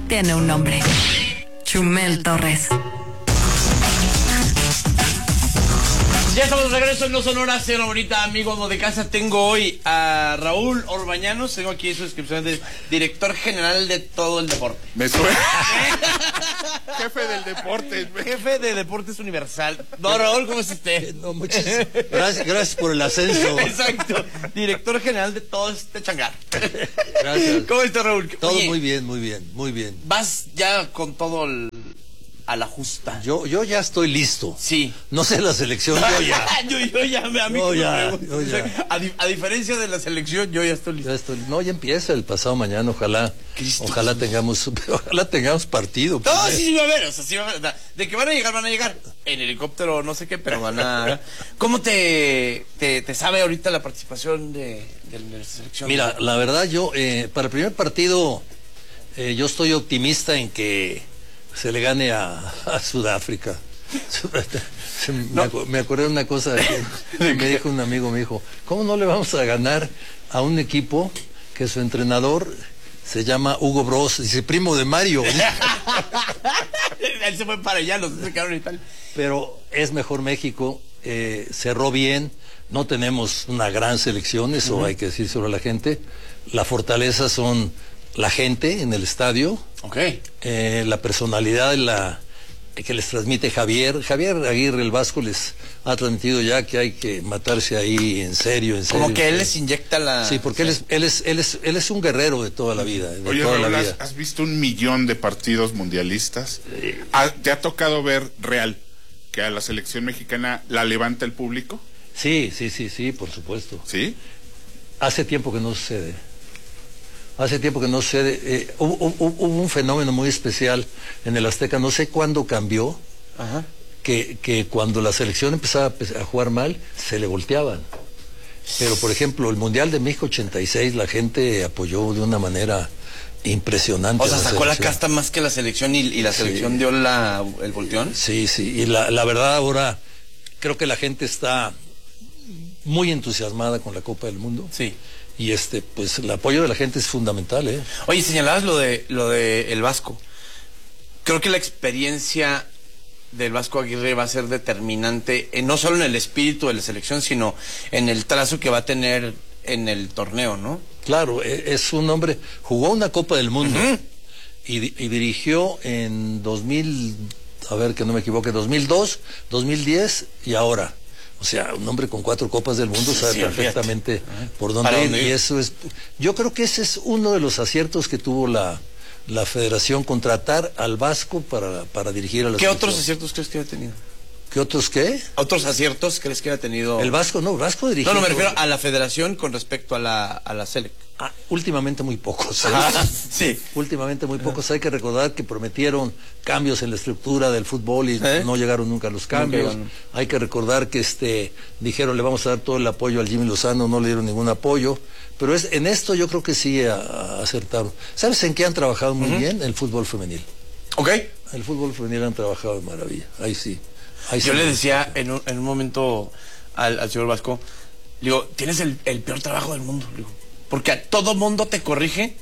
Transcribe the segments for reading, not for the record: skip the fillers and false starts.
tiene un nombre. Chumel Torres. Ya estamos de regreso en No Sonora, Cero Bonita, amigos de casa. Tengo hoy a Raúl Orbañanos. Tengo aquí su descripción de director general de todo el deporte. Me suena. Jefe del deporte. Jefe de Deportes Universal. No, Raúl, ¿cómo es usted? No, muchas gracias por el ascenso. Exacto. Director general de todo este changar. Gracias. ¿Cómo está, Raúl? Todo Oye, muy bien, muy bien, muy bien. vas ya con todo a la justa. Yo ya estoy listo. Sí. No sé la selección, yo ya. yo ya, a mí No, que me ya, preguntan. yo ya. A diferencia de la selección, yo ya estoy listo. Ya empieza el pasado mañana, ojalá. Cristo. Ojalá tengamos partido. No, sí va a haber, o sea, sí va a haber. O sea, de que van a llegar en helicóptero, no sé qué, pero van a... ¿Cómo te sabe ahorita la participación de la selección? Mira, la verdad yo, para el primer partido, yo estoy optimista en que se le gane a Sudáfrica. Me acordé de una cosa que me dijo un amigo, me dijo, ¿cómo no le vamos a ganar a un equipo que su entrenador se llama Hugo Bros, dice primo de Mario? Él se fue para allá, los se quedaron y tal. Pero es mejor México, cerró bien, no tenemos una gran selección, eso hay que decir sobre la gente. La fortaleza son la gente en el estadio, la personalidad que les transmite Javier Aguirre, el Vasco, les ha transmitido ya que hay que matarse ahí en serio. Como que él les inyecta la... Sí, porque él es un guerrero de toda la vida. Oye, Raúl, ¿has visto 1,000,000 de partidos mundialistas? ¿Te ha tocado ver real que a la selección mexicana la levanta el público? Sí, por supuesto. ¿Sí? Hace tiempo que no sucede. Hubo un fenómeno muy especial en el Azteca, no sé cuándo cambió, que cuando la selección empezaba a jugar mal, se le volteaban. Pero, por ejemplo, el Mundial de México 86, la gente apoyó de una manera impresionante. O sea, sacó la casta más que la selección y la selección dio el volteón. Sí, y la verdad ahora creo que la gente está muy entusiasmada con la Copa del Mundo. Sí. Y pues el apoyo de la gente es fundamental, ¿eh? Oye, señalabas lo de el Vasco. Creo que la experiencia del Vasco Aguirre va a ser determinante, no solo en el espíritu de la selección, sino en el trazo que va a tener en el torneo, ¿no? Claro, es un hombre, jugó una Copa del Mundo y dirigió en 2000, a ver que no me equivoque, 2002, 2010 y ahora. O sea, un hombre con 4 Copas del Mundo sabe perfectamente por dónde ir. Y eso es, yo creo que ese es uno de los aciertos que tuvo la Federación, contratar al Vasco para dirigir a la selección. ¿Qué otros aciertos crees que ha tenido? ¿Qué otros qué? ¿Otros aciertos crees que ha tenido? El Vasco dirigió. No, me refiero a la Federación con respecto a la Selec. Últimamente muy pocos. Sí. Últimamente muy pocos. Hay que recordar que prometieron cambios en la estructura del fútbol y no llegaron nunca los cambios. Hay que recordar que dijeron le vamos a dar todo el apoyo al Jimmy Lozano, no le dieron ningún apoyo. Pero en esto yo creo que sí acertaron. ¿Sabes en qué han trabajado muy bien? El fútbol femenil. El fútbol femenil han trabajado de maravilla. Ahí sí. Yo le decía en un momento al señor Vasco, le digo, tienes el peor trabajo del mundo, le digo, porque a todo mundo te corrige,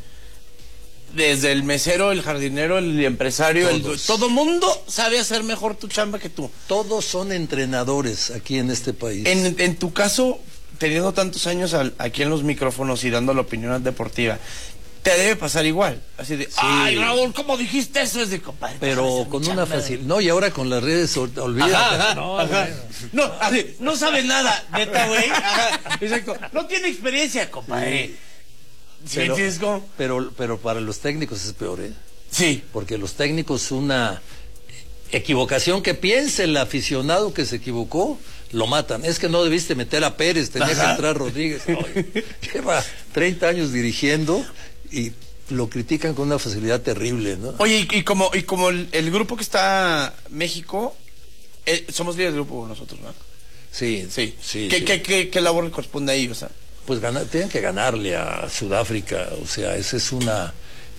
desde el mesero, el jardinero, el empresario, todo mundo sabe hacer mejor tu chamba que tú. Todos son entrenadores aquí en este país. En tu caso, teniendo tantos años aquí en los micrófonos y dando la opinión deportiva, te debe pasar igual, así de, ay, Raúl, ¿cómo dijiste eso? Es de, compadre, pero con una facilidad, no, y ahora con las redes, olvídate. No, así, no sabe nada, neta, güey, exacto, no tiene experiencia, compadre. ¿Sí, pero para los técnicos es peor, ¿eh? Sí. Porque los técnicos, una equivocación que piense el aficionado que se equivocó, lo matan. Es que no debiste meter a Pérez, tenía que entrar Rodríguez. Ay, lleva 30 años dirigiendo y lo critican con una facilidad terrible, ¿no? Oye, y como el grupo que está México, somos líderes del grupo nosotros, ¿no? Sí. ¿Qué labor le corresponde ahí? O sea, pues tienen que ganarle a Sudáfrica, o sea, esa es una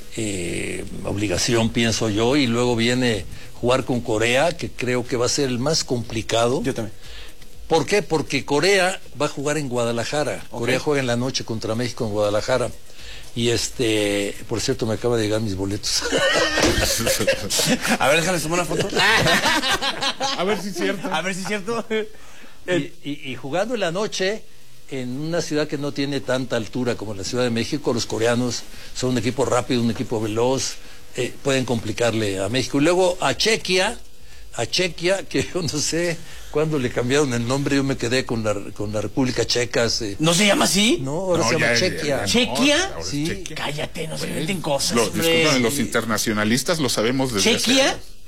obligación, pienso yo, y luego viene jugar con Corea, que creo que va a ser el más complicado. Yo también. ¿Por qué? Porque Corea va a jugar en Guadalajara. Corea juega en la noche contra México en Guadalajara. Y por cierto, me acaba de llegar mis boletos. A ver, déjale tomar una foto. A ver si es cierto. A ver si es cierto. Y jugando en la noche en una ciudad que no tiene tanta altura como la Ciudad de México, los coreanos son un equipo rápido, un equipo veloz, pueden complicarle a México. Y luego a Chequia, que yo no sé cuándo le cambiaron el nombre, yo me quedé con la República Checa. ¿No se llama así? No, ahora No, se llama ya, Chequia. ya, ¿Chequia? ahora es Sí. Chequia. Cállate, no se meten cosas. Disculpen, los internacionalistas lo sabemos desde hace ¿Chequia? años.